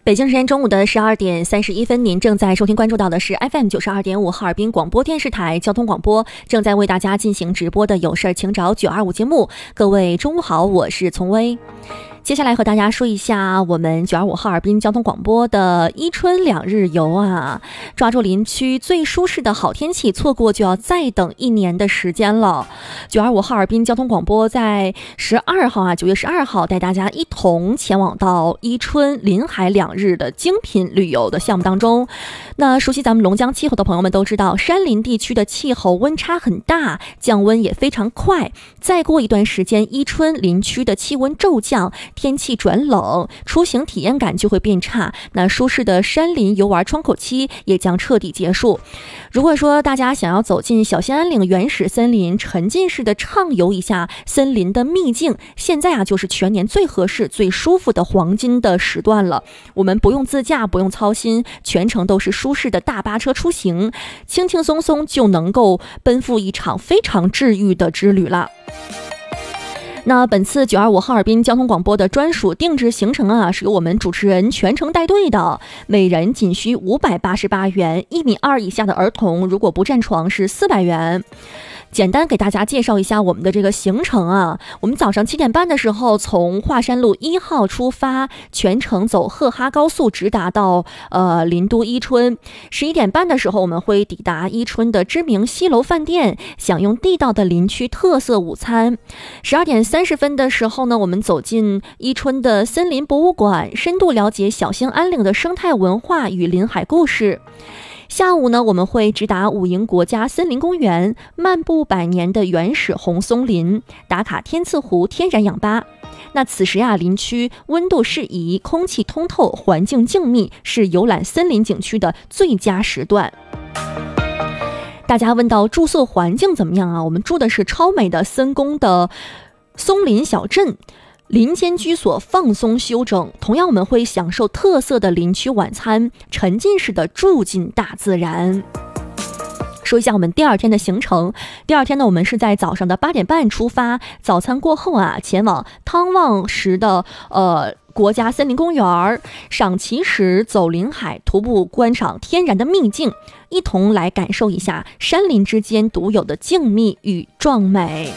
北京时间中午的12:31，您正在收听关注到的是 FM92.5哈尔滨广播电视台交通广播，正在为大家进行直播的有事请找925节目。各位中午好，我是丛薇。接下来和大家说一下我们925哈尔滨交通广播的伊春2日游啊，抓住林区最舒适的好天气，错过就要再等1年的时间了。925哈尔滨交通广播在12号9月12号带大家一同前往到伊春临海2日的精品旅游的项目当中。那熟悉咱们龙江气候的朋友们都知道，山林地区的气候温差很大，降温也非常快。再过一段时间，伊春林区的气温骤降，天气转冷，出行体验感就会变差，那舒适的山林游玩窗口期也将彻底结束。如果说大家想要走进小兴安岭原始森林，沉浸式的畅游一下森林的秘境，现在就是全年最合适最舒服的黄金的时段了。我们不用自驾，不用操心，全程都是舒适的大巴车出行，轻轻松松就能够奔赴一场非常治愈的之旅了。那本次925哈尔滨交通广播的专属定制行程啊，是由我们主持人全程带队的，每人仅需588元，1.2米以下的儿童如果不占床是400元。简单给大家介绍一下我们的这个行程啊，我们早上7点半的时候从华山路1号出发，全程走赫哈高速直达到林都伊春。11点半的时候我们会抵达伊春的知名西楼饭店，享用地道的林区特色午餐。12点30分的时候呢，我们走进伊春的森林博物馆，深度了解小兴安岭的生态文化与林海故事。下午呢，我们会直达武营国家森林公园，漫步100年的原始红松林，打卡天赐湖天然氧吧。那此时啊，林区温度适宜，空气通透，环境静谧，是游览森林景区的最佳时段。大家问到住宿环境怎么样啊？我们住的是超美的森宫的松林小镇，林间居所放松休整，同样我们会享受特色的林区晚餐，沉浸式的住进大自然。说一下我们第2天的行程。第2天呢，我们是在早上的8点半出发，早餐过后啊，前往汤旺石的国家森林公园，赏奇石，走林海，徒步观赏天然的秘境，一同来感受一下山林之间独有的静谧与壮美。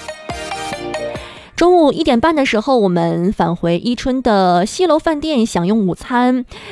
中午1点半的时候，我们返回伊春的西楼饭店享用午餐。